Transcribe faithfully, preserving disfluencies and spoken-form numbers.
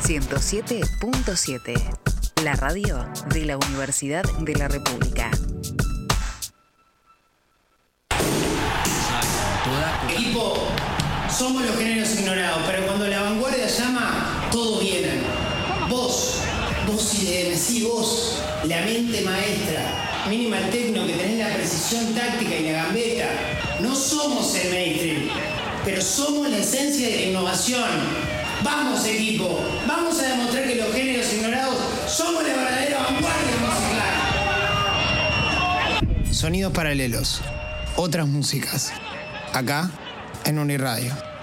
ciento siete punto siete, la radio de la Universidad de la República. Equipo, somos los géneros ignorados, pero cuando la vanguardia llama, todos vienen. Vos, vos I D M, sí, vos, la mente maestra, Minimal Techno, que tenés la precisión táctica y la gambeta. No somos el mainstream, pero somos la esencia de la innovación. Vamos, equipo, vamos a demostrar que los géneros ignorados somos la verdadera vanguardia musical. Sonidos paralelos, otras músicas, acá en Uniradio.